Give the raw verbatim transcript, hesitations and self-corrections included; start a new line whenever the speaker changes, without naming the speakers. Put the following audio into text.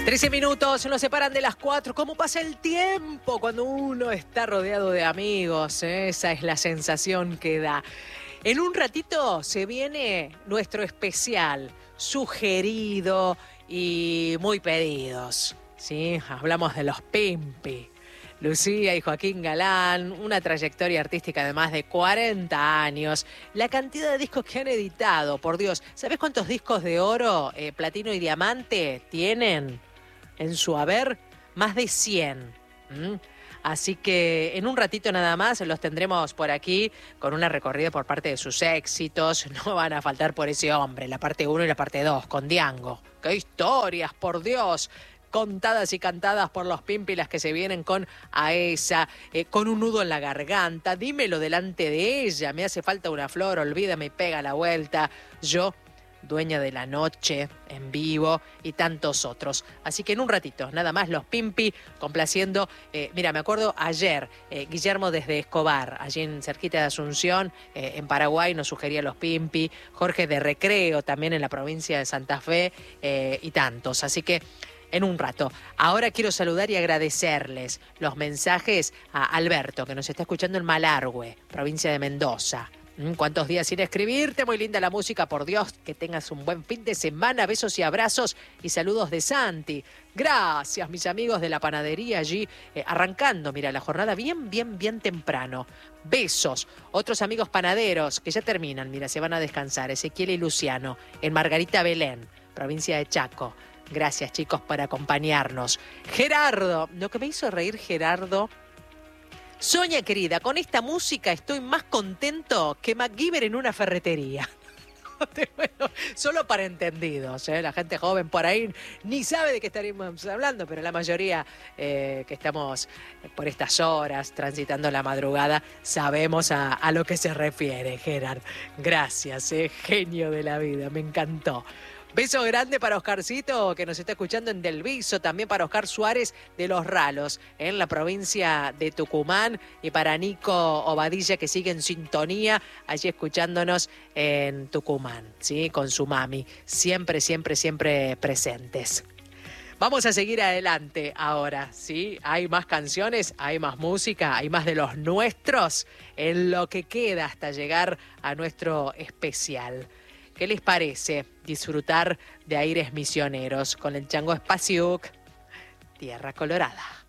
trece minutos nos separan de las cuatro. ¿Cómo pasa el tiempo cuando uno está rodeado de amigos? ¿Eh? Esa es la sensación que da. En un ratito se viene nuestro especial, sugerido y muy pedidos. ¿Sí? Hablamos de los Pimpi. Lucía y Joaquín Galán, una trayectoria artística de más de cuarenta años. La cantidad de discos que han editado, por Dios. ¿Sabés cuántos discos de oro, eh, platino y diamante tienen en su haber? Más de cien. ¿Mm? Así que en un ratito nada más los tendremos por aquí con una recorrida por parte de sus éxitos. No van a faltar por ese hombre, la parte uno y la parte dos, con Diango. ¡Qué historias, por Dios! Contadas y cantadas por los Pimpi, las que se vienen con Aesa, eh, con un nudo en la garganta. Dímelo delante de ella, me hace falta una flor, olvídame, pega la vuelta. Yo, dueña de la noche, en vivo y tantos otros. Así que en un ratito, nada más, los Pimpi complaciendo. Eh, mira, me acuerdo ayer, eh, Guillermo desde Escobar, allí en cerquita de Asunción, eh, en Paraguay, nos sugería los Pimpi. Jorge de Recreo, también en la provincia de Santa Fe, eh, y tantos. Así que en un rato. Ahora quiero saludar y agradecerles los mensajes a Alberto, que nos está escuchando en Malargüe, provincia de Mendoza. ¿Cuántos días sin escribirte? Muy linda la música, por Dios. Que tengas un buen fin de semana. Besos y abrazos y saludos de Santi. Gracias, mis amigos de la panadería allí, eh, arrancando, mira, la jornada bien, bien, bien temprano. Besos. Otros amigos panaderos que ya terminan, mira, se van a descansar. Ezequiel y Luciano, en Margarita Belén, provincia de Chaco. Gracias, chicos, por acompañarnos. Gerardo, lo que me hizo reír Gerardo. Sonia, querida, con esta música estoy más contento que MacGyver en una ferretería. Bueno, solo para entendidos, ¿eh? La gente joven por ahí ni sabe de qué estaríamos hablando, pero la mayoría eh, que estamos por estas horas transitando la madrugada sabemos a, a lo que se refiere, Gerard. Gracias, ¿eh? Genio de la vida, me encantó. Beso grande para Oscarcito, que nos está escuchando en Del Viso, también para Oscar Suárez de Los Ralos, en la provincia de Tucumán, y para Nico Obadilla, que sigue en sintonía, allí escuchándonos en Tucumán, ¿sí? Con su mami, siempre, siempre, siempre presentes. Vamos a seguir adelante ahora, ¿sí? Hay más canciones, hay más música, hay más de los nuestros en lo que queda hasta llegar a nuestro especial. ¿Qué les parece disfrutar de aires misioneros con el Chango Spasiuk, Tierra Colorada?